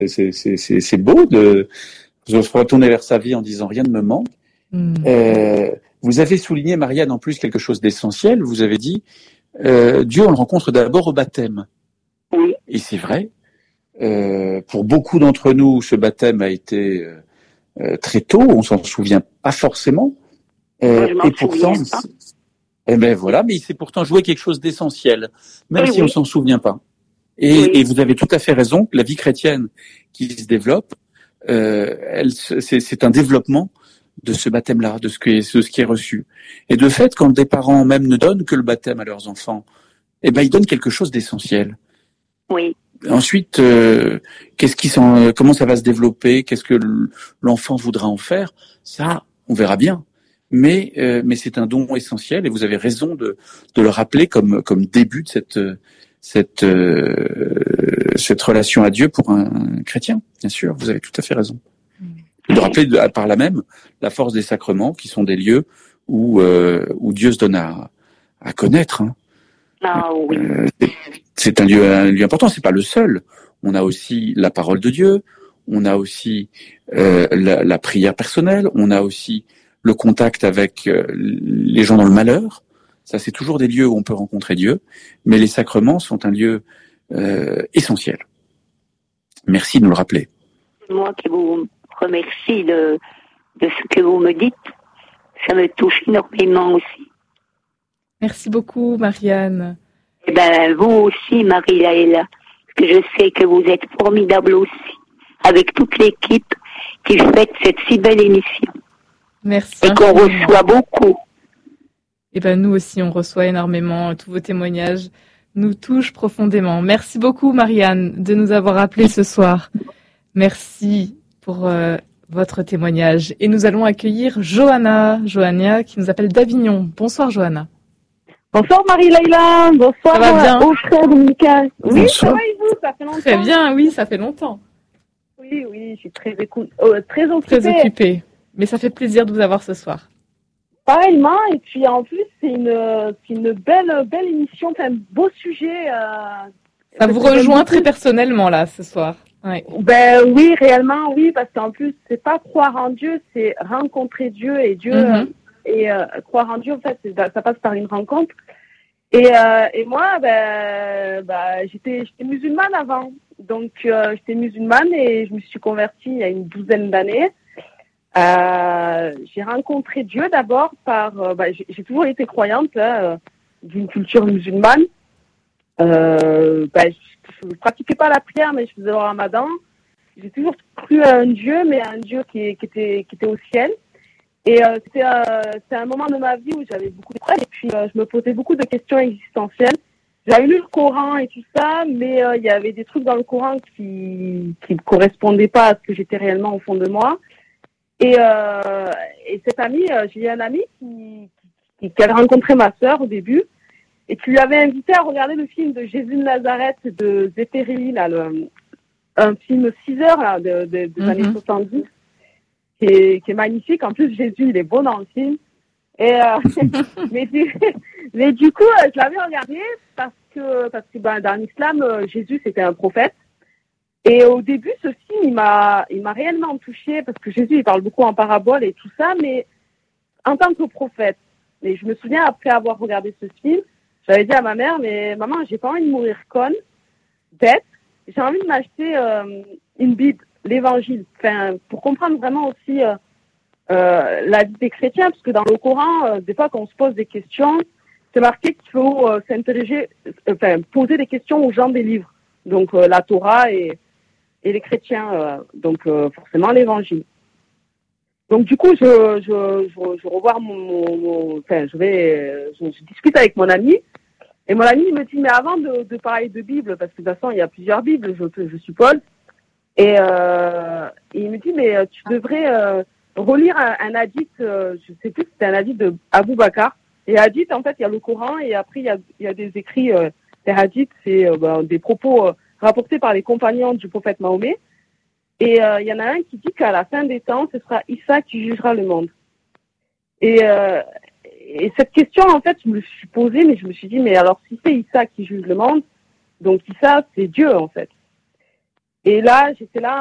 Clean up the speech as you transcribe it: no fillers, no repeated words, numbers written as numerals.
C'est beau de se retourner vers sa vie en disant rien ne me manque. Vous avez souligné, Marianne, en plus quelque chose d'essentiel. Vous avez dit Dieu, on le rencontre d'abord au baptême. Oui. Et c'est vrai. Pour beaucoup d'entre nous, ce baptême a été très tôt. On s'en souvient pas forcément. Et pourtant, ben voilà, mais il s'est pourtant joué quelque chose d'essentiel, même si on s'en souvient pas. Et vous avez tout à fait raison. La vie chrétienne qui se développe, c'est un développement de ce baptême-là, de ce qui est reçu. Et de fait, quand des parents même ne donnent que le baptême à leurs enfants, eh ben ils donnent quelque chose d'essentiel. Oui. Ensuite, comment ça va se développer, qu'est-ce que l'enfant voudra en faire, ça, on verra bien. Mais c'est un don essentiel et vous avez raison de le rappeler comme début de cette relation à Dieu pour un chrétien. Bien sûr, vous avez tout à fait raison. Et de rappeler par là même la force des sacrements qui sont des lieux où Dieu se donne à connaître. Hein. Ah oui. C'est un lieu important. C'est pas le seul. On a aussi la parole de Dieu. On a aussi la prière personnelle. On a aussi le contact avec les gens dans le malheur. Ça, c'est toujours des lieux où on peut rencontrer Dieu. Mais les sacrements sont un lieu essentiel. Merci de nous le rappeler. Moi qui vous remercie de ce que vous me dites. Ça me touche énormément aussi. Merci beaucoup, Marianne. Eh ben, vous aussi, Marie-Laëla. Parce que je sais que vous êtes formidable aussi. Avec toute l'équipe qui fait cette si belle émission. Merci. Et qu'on reçoit beaucoup. Eh ben, nous aussi, on reçoit énormément. Tous vos témoignages nous touchent profondément. Merci beaucoup, Marianne, de nous avoir appelés ce soir. Merci pour votre témoignage. Et nous allons accueillir Johanna qui nous appelle d'Avignon. Bonsoir, Johanna. Bonsoir Marie-Laëla, bonsoir. Ça va bien? Au frère Dominical. Oui, bonsoir. Ça va et vous? Ça fait longtemps. Très bien, oui, ça fait longtemps. Oui, je suis très occupée. Très occupée. Mais ça fait plaisir de vous avoir ce soir. Pareillement, et puis en plus, c'est une belle émission, un beau sujet. Ça vous rejoint très personnellement, là, ce soir. Ouais. Ben oui, réellement, oui, parce qu'en plus, c'est pas croire en Dieu, c'est rencontrer Dieu et Dieu. Et croire en Dieu, en fait, ça passe par une rencontre. Et moi, j'étais musulmane avant. Donc, j'étais musulmane et je me suis convertie il y a une douzaine d'années. J'ai rencontré Dieu d'abord j'ai toujours été croyante d'une culture musulmane. Je pratiquais pas la prière, mais je faisais le ramadan. J'ai toujours cru à un Dieu, mais à un Dieu qui était au ciel. Et c'était un moment de ma vie où j'avais beaucoup de problèmes et puis je me posais beaucoup de questions existentielles. J'avais lu le Coran et tout ça, mais il y avait des trucs dans le Coran qui ne correspondaient pas à ce que j'étais réellement au fond de moi. Et cette amie, j'ai eu un ami qui avait rencontré ma sœur au début et qui lui avait invité à regarder le film de Jésus de Nazareth de Zeffirelli, là, un film 6 heures là, des années 70. Qui est magnifique. En plus, Jésus, il est beau dans le film. Et, mais du coup, je l'avais regardé parce que dans l'islam, Jésus, c'était un prophète. Et au début, ce film, il m'a réellement touchée parce que Jésus, il parle beaucoup en parabole et tout ça, mais en tant que prophète. Et je me souviens, après avoir regardé ce film, j'avais dit à ma mère, mais maman, j'ai pas envie de mourir conne, bête. J'ai envie de m'acheter une Bible, l'évangile, pour comprendre vraiment aussi la vie des chrétiens, parce que dans le Coran, des fois, quand on se pose des questions, c'est marqué qu'il faut poser des questions aux gens des livres. Donc, la Torah et les chrétiens, forcément l'évangile. Donc, du coup, je revois je discute avec mon ami, et mon ami, il me dit, mais avant de parler de Bible, parce que de toute façon, il y a plusieurs Bibles, je suppose, et il me dit, mais tu devrais relire un hadith, je sais plus si c'était un hadith de Abou Bakar. Et hadith, en fait, il y a le Coran, et après, il y a des écrits, des hadiths, c'est des propos rapportés par les compagnons du prophète Mahomet. Et il y en a un qui dit qu'à la fin des temps, ce sera Issa qui jugera le monde. Et cette question, en fait, je me suis posée, mais je me suis dit, mais alors si c'est Issa qui juge le monde, donc Issa, c'est Dieu, en fait. Et là, j'étais là